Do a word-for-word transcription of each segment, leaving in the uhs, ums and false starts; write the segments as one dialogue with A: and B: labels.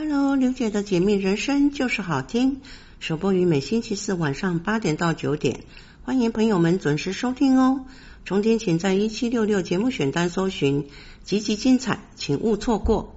A: Hello， 刘姐的解密人生就是好听，首播于每星期四晚上八点到九点，欢迎朋友们准时收听哦。重听请在一七六六节目选单搜寻，集集精彩，请勿错过。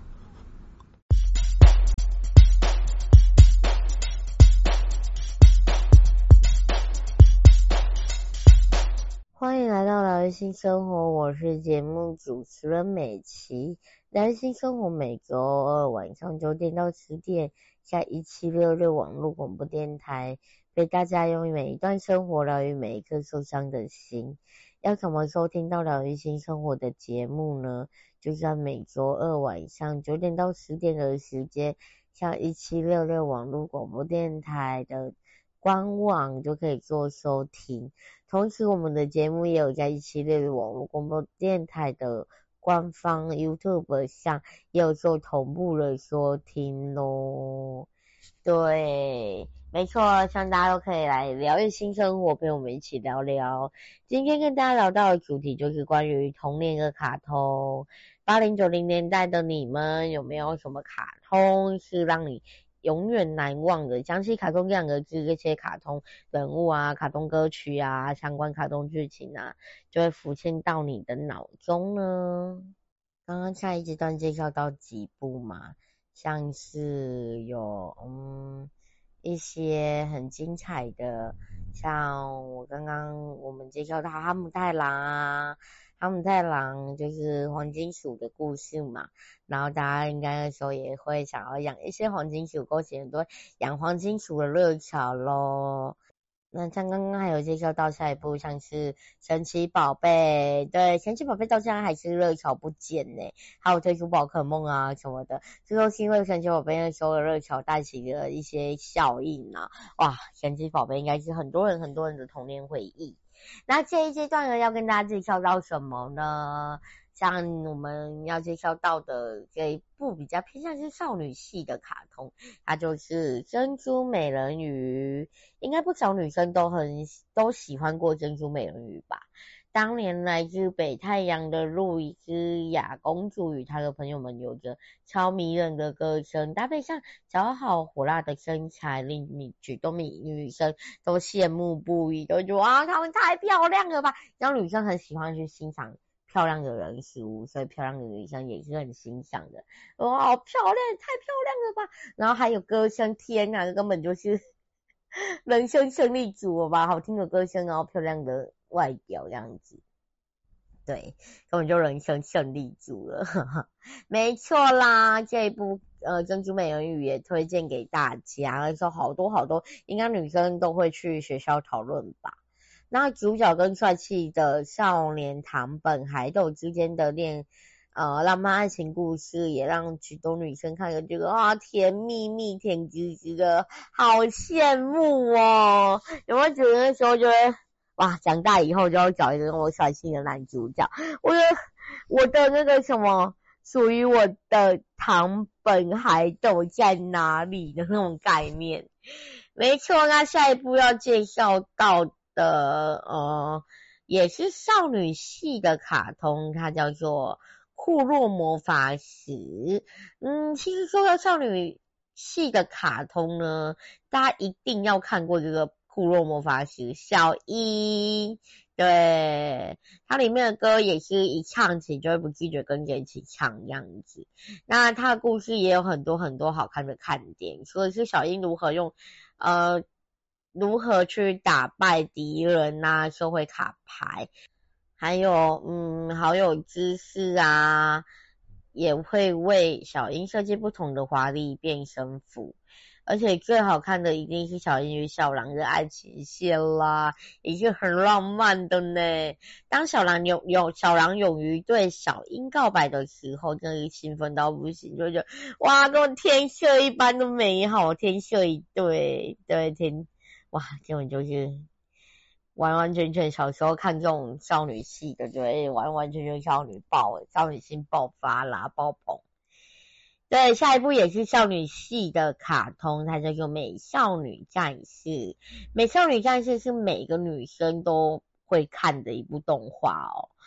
B: 欢迎来到疗愈新生活，我是节目主持人美琪。疗愈新生活每周二晚上九点到十点，在一七六六网络广播电台，陪大家用每一段生活疗愈每一颗受伤的心。要怎么收听到疗愈新生活的节目呢？就在每周二晚上九点到十点的时间，像一七六六网络广播电台的官网就可以做收听。同时我们的节目也有在一七六六网络广播电台的官方 YouTube 上也有做同步的收听咯。对，没错，希望大家都可以来疗愈新生活，陪我们一起聊聊。今天跟大家聊到的主题就是关于童年的卡通。八零九零年代的你们有没有什么卡通是让你永远难忘的？想起卡通这两个字，这些卡通人物啊、卡通歌曲啊、相关卡通剧情啊，就会浮现到你的脑中呢？刚刚下一阶段介绍到几部嘛，像是有嗯一些很精彩的，像我刚刚我们介绍到哈姆太郎啊，哈姆太郎就是黄金鼠的故事嘛，然后大家应该那时候也会想要养一些黄金鼠，勾起很多养黄金鼠的热潮咯。那像刚刚还有介绍到下一部，像是神奇宝贝，对，神奇宝贝到现在还是热潮不减呢，还有推出宝可梦啊什么的，这都是因为神奇宝贝那时候的热潮带起了一些效应啊，哇，神奇宝贝应该是很多人很多人的童年回忆。那这一阶段呢，要跟大家介绍到什么呢？像我们要介绍到的这一部比较偏向是少女系的卡通，它就是珍珠美人鱼。应该不少女生都很都喜欢过珍珠美人鱼吧。当年来自北太阳的路易斯雅公主与她的朋友们有着超迷人的歌声，搭配上姣好火辣的身材，令你举动美女生都羡慕不已，都觉得哇，她们太漂亮了吧！让女生很喜欢去欣赏漂亮的人事物，所以漂亮的女生也是很欣赏的。哇，好漂亮，太漂亮了吧！然后还有歌声，天哪，根本就是人生胜利组了吧，好听的歌声，然后漂亮的外表这样子，对，根本就人生胜利组了，没错啦。这一部呃珍珠美人鱼也推荐给大家，那时候好多好多，应该女生都会去学校讨论吧。那主角跟帅气的少年堂本海斗之间的恋呃，浪漫爱情故事也让许多女生看了觉得啊，甜蜜蜜、甜滋滋的，好羡慕哦！有没有觉得那时候就会哇，长大以后就要找一个跟我帅气的男主角？我的我的那个什么，属于我的堂本海斗在哪里的那种概念？没错，那下一步要介绍到的呃，也是少女系的卡通，它叫做库洛魔法使。嗯，其实说到少女系的卡通呢，大家一定要看过这个库洛魔法使小樱。对，它里面的歌也是一唱起就会不自觉跟着一起唱这样子。那它的故事也有很多很多好看的看点，除了是小樱如何用呃如何去打败敌人啊，收回卡牌，还有嗯好友知识啊，也会为小樱设计不同的华丽变身服。而且最好看的一定是小樱与小狼的爱情线啦，也是很浪漫的呢。当小狼勇勇小狼勇于对小樱告白的时候，真的是兴奋到不行，就觉得哇，跟我天色一般的美好，天色一对，对天，哇，根本就是完完全全小时候看这种少女系的，对，完完全全少女爆，少女心爆发啦，爆棚。对，下一部也是少女系的卡通，它叫做美少女战士。美少女战士是每个女生都会看的一部动画哦。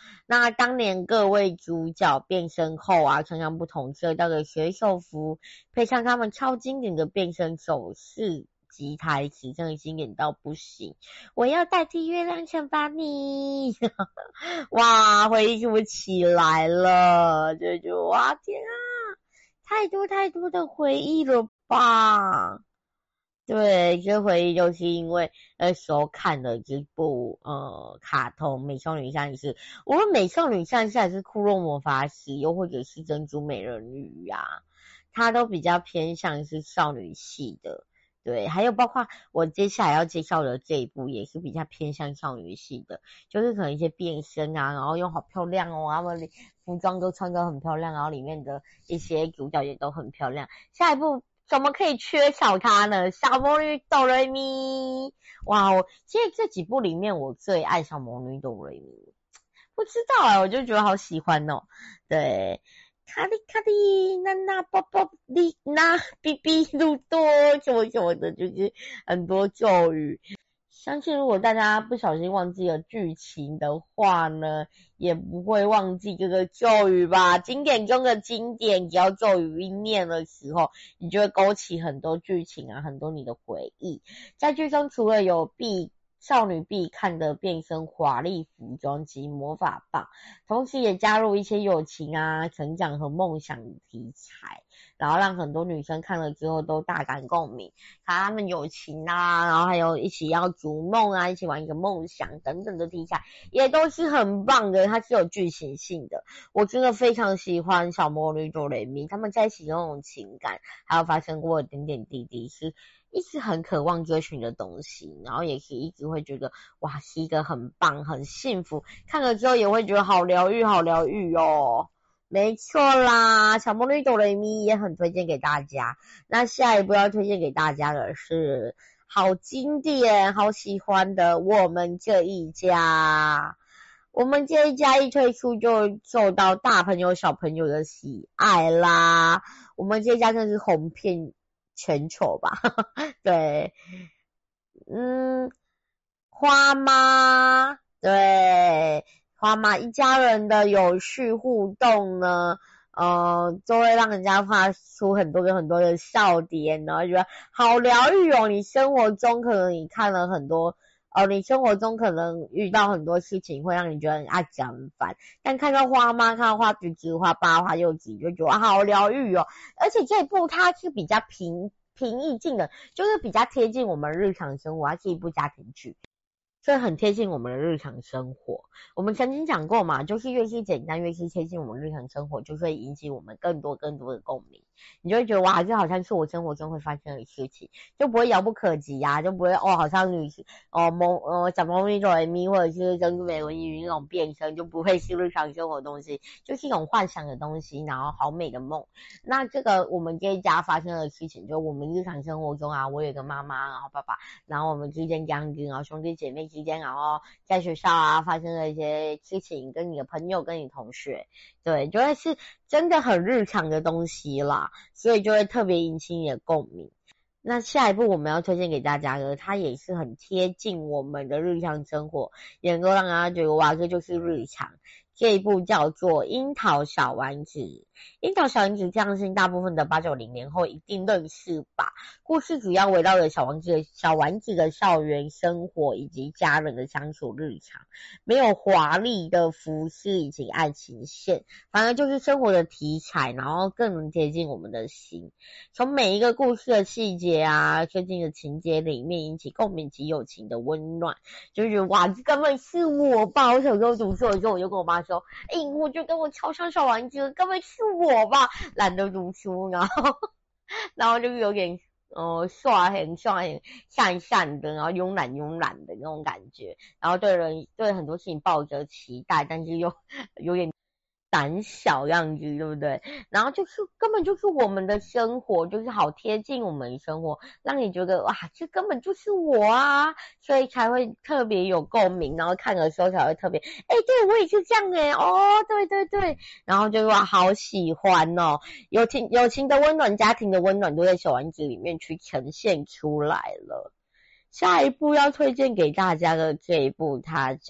B: 那当年各位主角变身后啊，穿上不同色调的水手服，配上他们超经典的变身手势及台词，真的经典到不行。我要代替月亮惩罚你，哇，回忆就起来了，就就哇天啊，太多太多的回忆了吧。对，这回忆就是因为那时候看了这部呃卡通《美少女战士》，无论《美少女战士》还是《库洛魔法使》，又或者是《珍珠美人鱼》啊，它都比较偏向是少女系的。对，还有包括我接下来要介绍的这一部也是比较偏向少女系的，就是可能一些变身啊，然后又好漂亮哦，他们服装都穿得很漂亮，然后里面的一些主角也都很漂亮。下一部怎么可以缺少它呢？小魔女哆瑞咪，哇！我其实这几部里面我最爱小魔女哆瑞咪，不知道啊，我就觉得好喜欢哦。对。卡里卡里娜娜波波丽娜比比鲁多什么什么的，就是很多咒语。相信如果大家不小心忘记了剧情的话呢，也不会忘记这个咒语吧。经典中的经典，只要咒语一念的时候，你就会勾起很多剧情啊，很多你的回忆。在剧中除了有必少女必看的变身华丽服装及魔法棒，同时也加入一些友情啊、成长和梦想题材，然后让很多女生看了之后都大感共鸣，看他们友情啊，然后还有一起要逐梦啊，一起玩一个梦想等等的题材，也都是很棒的，它是有剧情性的。我真的非常喜欢小魔女哆瑞咪他们在一起的那种情感，还有发生过的点点滴滴，是一直很渴望追寻的东西，然后也是一直会觉得哇是一个很棒很幸福，看了之后也会觉得好疗愈好疗愈哦。没错啦，小魔女哆瑞咪也很推荐给大家。那下一步要推荐给大家的是好经典好喜欢的我们这一家。我们这一家一推出就受到大朋友小朋友的喜爱啦，我们这一家真是红遍全球吧。对，嗯，花妈，对，花妈一家人的有序互动呢，呃，就会让人家发出很多个很多的笑点，然后觉得好疗愈哦。你生活中可能你看了很多，呃，你生活中可能遇到很多事情会让你觉得很爱讲很烦，但看到花妈，看到花橘子、花八、花柚子，就觉得好疗愈哦。而且这一部它是比较平平易近的，就是比较贴近我们日常生活，它是一部家庭剧。所以很贴近我们的日常生活。我们曾经讲过嘛，就是越是简单越是贴近我们日常生活，就会引起我们更多更多的共鸣。你就会觉得哇，这好像是我生活中会发生的事情，就不会遥不可及啊，就不会哦，好像女哦萌呃小猫咪哆瑞咪或者是珍珠美人鱼那种变身，就不会是日常生活的东西，就是一种幻想的东西，然后好美的梦。那这个我们这一家发生的事情，就我们日常生活中啊，我有一个妈妈，然后爸爸，然后我们之间这样子，然后兄弟姐妹之间，然后在学校啊发生了一些事情，跟你的朋友跟你同学，对，就会是真的很日常的东西啦，所以就会特别引起你的共鸣。那下一步我们要推荐给大家的，它也是很贴近我们的日常生活，也能够让大家觉得哇，这就是日常。这一部叫做樱桃小丸子。樱桃小丸子相信大部分的八九零年后一定认识吧。故事主要围绕着小丸子的小丸子的校园生活以及家人的相处日常，没有华丽的服饰以及爱情线，反而就是生活的题材，然后更能接近我们的心。从每一个故事的细节啊，最近的情节里面引起共鸣及友情的温暖，就觉得哇，这根本是我吧。我小时候读书的时候，我就跟我妈说，哎、欸，我觉得我超像小丸子，根本是我吧，懒得读书，然后然后就有点呃耍很耍很讪讪的，然后慵懒慵懒的那种感觉，然后对人对很多事情抱着期待，但是又有点胆小样子，对不对？然后就是根本就是我们的生活，就是好贴近我们生活，让你觉得哇，这根本就是我啊，所以才会特别有共鸣，然后看的时候才会特别，哎，对我也是这样哎，哦，对对对，然后就哇，好喜欢哦，友情友情的温暖，家庭的温暖都在小丸子里面去呈现出来了。下一部要推荐给大家的这一部，它叫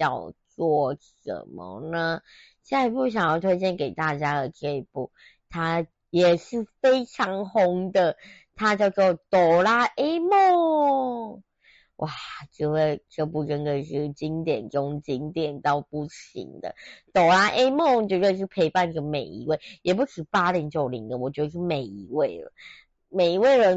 B: 做什么呢？下一部想要推荐给大家的这一部，它也是非常红的，它叫做哆啦 A 梦。哇，这位这部真的是经典中经典到不行的，哆啦 A 梦绝对是陪伴着每一位，也不止八零九零的，我觉得是每一位了，每一位人